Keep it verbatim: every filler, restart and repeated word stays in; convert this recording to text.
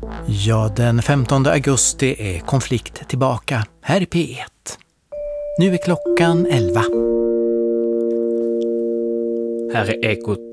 Ja, den femtonde augusti är konflikt tillbaka här i P ett. Nu är klockan elva. Här är Ekot